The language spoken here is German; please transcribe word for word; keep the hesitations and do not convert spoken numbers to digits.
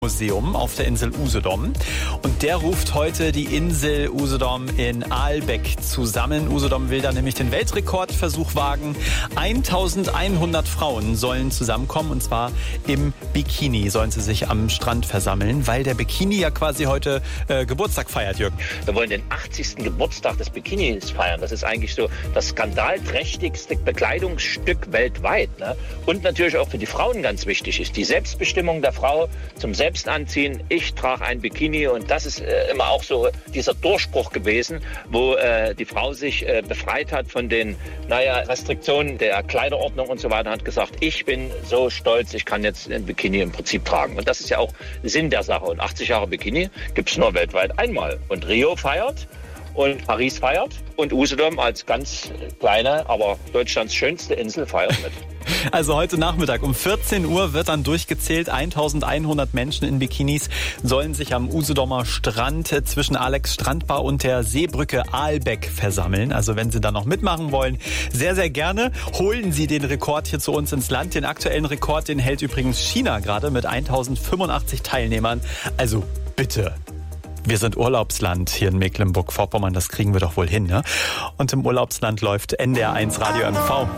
Bikini-Museum auf der Insel Usedom. Und der ruft heute die Insel Usedom in Aalbeck zusammen. Usedom will da nämlich den Weltrekordversuch wagen. eintausendeinhundert Frauen sollen zusammenkommen, und zwar im Bikini sollen sie sich am Strand versammeln, weil der Bikini ja quasi heute äh, Geburtstag feiert, Jürgen. Wir wollen den achtzigsten Geburtstag des Bikinis feiern. Das ist eigentlich so das skandalträchtigste Bekleidungsstück weltweit. Ne? Und natürlich auch für die Frauen ganz wichtig ist die Selbstbestimmung der Frau zum Selbstanziehen. Ich trage ein Bikini, und das ist äh, immer auch so dieser Durchbruch gewesen, wo äh, die Frau sich äh, befreit hat von den naja, Restriktionen der Kleiderordnung und so weiter, hat gesagt, ich bin so stolz, ich kann jetzt ein Bikini im Prinzip tragen. Und das ist ja auch Sinn der Sache. Und achtzig Jahre Bikini gibt es nur weltweit einmal. Und Rio feiert und Paris feiert und Usedom als ganz kleine, aber Deutschlands schönste Insel feiert mit. Also heute Nachmittag um vierzehn Uhr wird dann durchgezählt. eintausendeinhundert Menschen in Bikinis sollen sich am Usedomer Strand zwischen Alex Strandbar und der Seebrücke Aalbeck versammeln. Also wenn Sie da noch mitmachen wollen, sehr, sehr gerne. Holen Sie den Rekord hier zu uns ins Land. Den aktuellen Rekord, den hält übrigens China gerade mit eintausendfünfundachtzig Teilnehmern. Also bitte. Wir sind Urlaubsland hier in Mecklenburg-Vorpommern, das kriegen wir doch wohl hin, ne? Und im Urlaubsland läuft N D R eins Radio M V.